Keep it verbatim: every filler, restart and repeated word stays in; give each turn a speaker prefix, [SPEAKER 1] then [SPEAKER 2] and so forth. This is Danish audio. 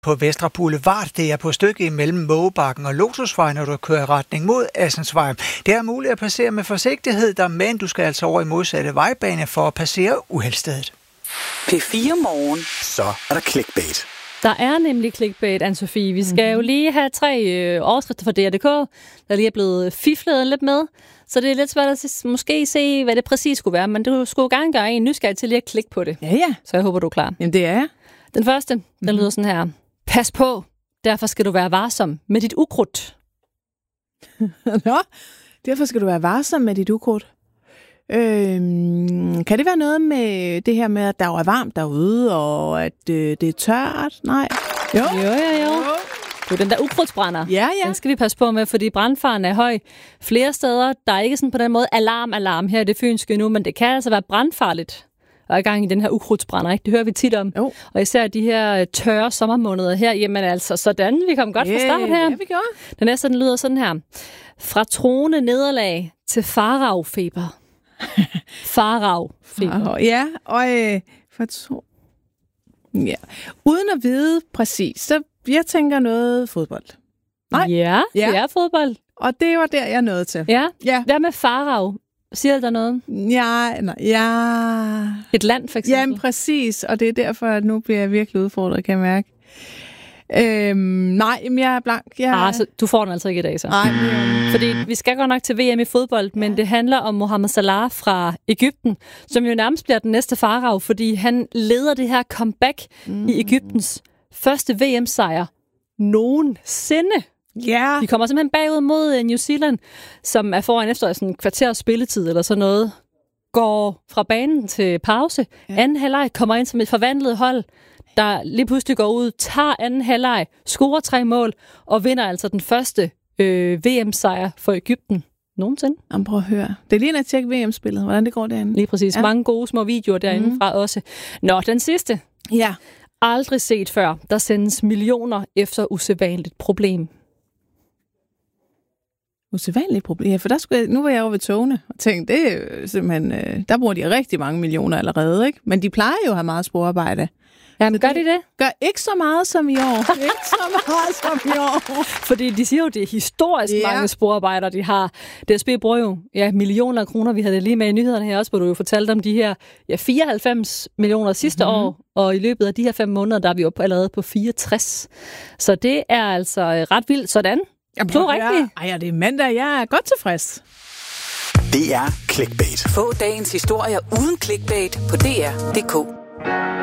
[SPEAKER 1] på Vestre Boulevard. Det er på stykket imellem Mågebakken og Lotusvej, når du kører i retning mod Assensvej. Det er muligt at passere med forsigtighed der, men du skal altså over i modsatte vejbane for at passere uheldstedet.
[SPEAKER 2] P fire Morgen.
[SPEAKER 3] Så er der clickbait.
[SPEAKER 4] Der er nemlig clickbait, Anne-Sophie. Vi skal mm-hmm. jo lige have tre øh, overskrifter fra D R punktum D K, der lige er blevet fiflet lidt med. Så det er lidt svært at måske se, hvad det præcis skulle være, men du skulle gerne gøre en nysgerrig til lige at klikke på det.
[SPEAKER 5] Ja, ja.
[SPEAKER 4] Så jeg håber, du er klar.
[SPEAKER 5] Jamen, det er jeg.
[SPEAKER 4] Den første, den mm-hmm. lyder sådan her. Pas på, derfor skal du være varsom med dit ukrudt.
[SPEAKER 5] Nå, derfor skal du være varsom med dit ukrudt. Øhm, kan det være noget med det her med, at der er varmt derude, og at øh, det er tørt? Nej.
[SPEAKER 4] Jo, jo, jo. jo. Det er den der ukrudtsbrænder.
[SPEAKER 5] Ja, ja.
[SPEAKER 4] Den skal vi passe på med, fordi brandfaren er høj. Flere steder, der er ikke sådan på den måde alarm, alarm her i det fynske nu, men det kan altså være brandfarligt og i gang i den her ukrudtsbrænder, ikke? Det hører vi tit om. Jo. Og især de her tørre sommermåneder her, jamen altså sådan, vi kom godt fra start her.
[SPEAKER 5] Ja, vi gjorde.
[SPEAKER 4] Den næste, den lyder sådan her. Fra troende nederlag til faragfeber. Faragfeber.
[SPEAKER 5] Ja, og øh, for to... ja. Uden at vide præcis, så jeg tænker noget fodbold.
[SPEAKER 4] Nej. Ja, ja, det er fodbold.
[SPEAKER 5] Og det var der, jeg nåede til.
[SPEAKER 4] Ja,
[SPEAKER 5] ja.
[SPEAKER 4] Hvad med farag? Siger det der noget?
[SPEAKER 5] Ja, nej, ja.
[SPEAKER 4] Et land, for eksempel?
[SPEAKER 5] Jamen, præcis. Og det er derfor, at nu bliver jeg virkelig udfordret, kan jeg mærke. Øhm, nej, men jeg er blank. Jeg...
[SPEAKER 4] Ah, så du får den altså ikke i dag, så.
[SPEAKER 5] Nej, men...
[SPEAKER 4] Fordi vi skal godt nok til V M i fodbold, men det handler om Mohamed Salah fra Egypten, som jo nærmest bliver den næste farag, fordi han leder det her comeback mm. i Egyptens første V M-sejr nogensinde.
[SPEAKER 5] Ja. Yeah.
[SPEAKER 4] De kommer simpelthen bagud mod New Zealand, som er foran efter sådan en kvarters spilletid eller sådan noget. Går fra banen til pause. Ja. Anden halvleg kommer ind som et forvandlet hold, der lige pludselig går ud, tager anden halvleg, scorer tre mål og vinder altså den første øh, V M-sejr for Egypten nogensinde.
[SPEAKER 5] Jamen, prøv at høre. Det er lige at tjekke V M-spillet, hvordan det går derinde.
[SPEAKER 4] Lige præcis. Ja. Mange gode små videoer derinde mm. fra også. Nå, den sidste.
[SPEAKER 5] Ja.
[SPEAKER 4] Aldrig set før. Der sendes millioner efter usædvanligt problem.
[SPEAKER 5] Usædvanligt problem. Ja, for der skulle jeg, nu var jeg over ved togene og tænkte, det er simpelthen, øh, der bruger de rigtig mange millioner allerede, ikke? Men de plejer jo at have meget sporarbejde.
[SPEAKER 4] Jamen, gør de det?
[SPEAKER 5] Gør ikke så meget som i år. Ikke så meget som i år.
[SPEAKER 4] Fordi de siger jo, det er historisk yeah. mange sporarbejdere, de har. D S B bruger jo ja, millioner af kroner. Vi havde det lige med i nyhederne her også, hvor du jo fortalte om de her ja, fireoghalvfems millioner sidste mm-hmm. år. Og i løbet af de her fem måneder, der er vi jo allerede på fireogtres. Så det er altså ret vildt sådan.
[SPEAKER 5] Jamen, det er rigtigt. Ej, det er mandag. Jeg er godt tilfreds.
[SPEAKER 3] Det er clickbait.
[SPEAKER 2] Få dagens historier uden clickbait på D R punktum D K.